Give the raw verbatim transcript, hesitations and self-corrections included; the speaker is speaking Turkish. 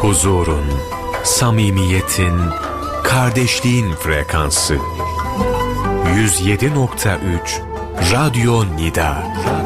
Huzurun, samimiyetin, kardeşliğin frekansı. yüz yedi nokta üç Radyo Nida.